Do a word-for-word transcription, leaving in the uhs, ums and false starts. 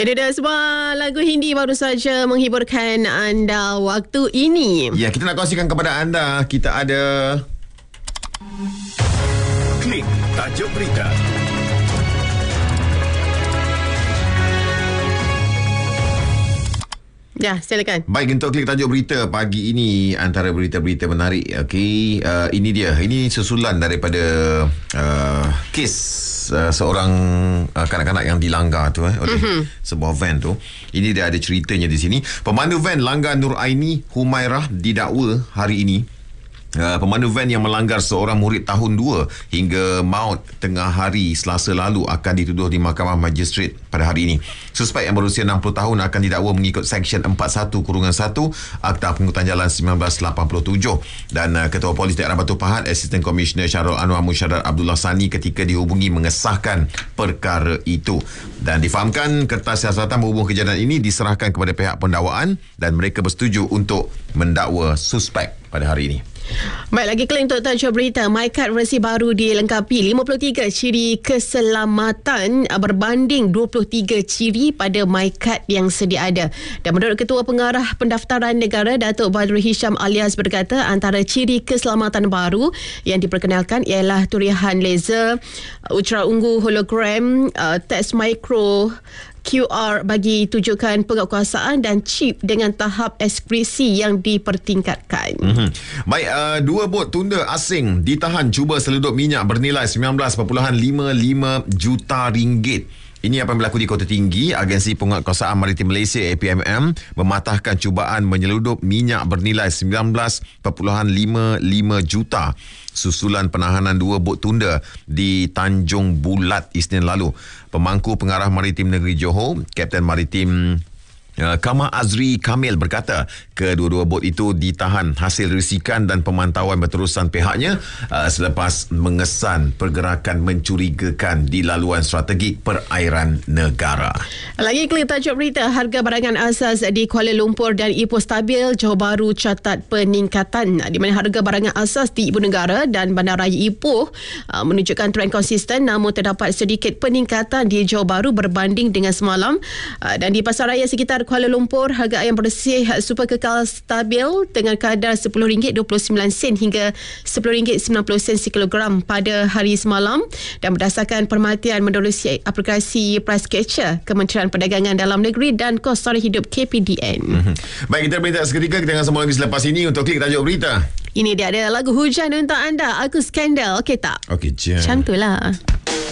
Itu dah sebuah lagu Hindi baru saja menghiburkan anda waktu ini. Ya, kita nak kongsikan kepada anda, kita ada Klik Tajuk Berita. Ya, silakan. Baik, untuk klik tajuk berita pagi ini, antara berita-berita menarik. Okey, uh, ini dia. Ini susulan daripada uh, kes uh, seorang uh, kanak-kanak yang dilanggar tu eh, oleh mm-hmm. sebuah van tu. Ini dia ada ceritanya di sini. Pemandu van langgar Nur Aini Humairah didakwa hari ini. Uh, pemandu van yang melanggar seorang murid tahun dua hingga maut tengah hari Selasa lalu akan dituduh di Mahkamah Magistrate pada hari ini. Suspek yang berusia enam puluh tahun akan didakwa mengikut Seksyen empat puluh satu satu Akta Pengangkutan Jalan seribu sembilan ratus lapan puluh tujuh. Dan uh, Ketua Polis Daerah Batu Pahat, Asisten Komisioner Syarul Anwar Musyadat Abdullah Sani ketika dihubungi mengesahkan perkara itu. Dan difahamkan kertas siasatan berhubung kejadian ini diserahkan kepada pihak pendakwaan dan mereka bersetuju untuk mendakwa suspek pada hari ini. Baik, lagi klik untuk tajuk berita. MyKad versi baru dilengkapi lima puluh tiga ciri keselamatan berbanding dua puluh tiga ciri pada MyKad yang sedia ada. Dan menurut Ketua Pengarah Pendaftaran Negara Datuk Badrul Hisham alias berkata, antara ciri keselamatan baru yang diperkenalkan ialah turihan laser, ultra ungu hologram, uh, teks mikro Q R bagi tujukan penguatkuasaan dan chip dengan tahap ekskripsi yang dipertingkatkan. Mm-hmm. Baik, uh, dua bot tunda asing ditahan cuba seludup minyak bernilai sembilan belas perpuluhan lima lima juta ringgit. Ini apa yang berlaku di Kota Tinggi. Agensi Penguatkuasaan Maritim Malaysia A P M M mematahkan cubaan menyeludup minyak bernilai sembilan belas perpuluhan lima lima juta susulan penahanan dua bot tunda di Tanjung Bulat Isnin lalu. Pemangku Pengarah Maritim Negeri Johor, Kapten Maritim Uh, Kamal Azri Kamil berkata kedua-dua bot itu ditahan hasil risikan dan pemantauan berterusan pihaknya uh, selepas mengesan pergerakan mencurigakan di laluan strategik perairan negara. Lagi klik tajuk berita, harga barangan asas di Kuala Lumpur dan Ipoh stabil. Johor Bahru catat peningkatan di mana harga barangan asas di Ibu Negara dan Bandaraya Ipoh uh, menunjukkan trend konsisten, namun terdapat sedikit peningkatan di Johor Bahru berbanding dengan semalam. Uh, dan di pasaraya sekitar Kuala Lumpur, harga ayam bersih super kekal stabil dengan kadar sepuluh ringgit dua puluh sembilan sen hingga sepuluh ringgit sembilan puluh sen sekilogram pada hari semalam. Dan berdasarkan perhatian menerusi aplikasi Price Catcher Kementerian Perdagangan Dalam Negeri dan Kos Tarikh Hidup K P D N. Mm-hmm. Baik, kita berita seketika, kita akan sambung lagi selepas ini untuk klik tajuk berita. Ini dia ada lagu hujan untuk anda. Aku Skandal. Okey tak? Okey je. Macam tu lah.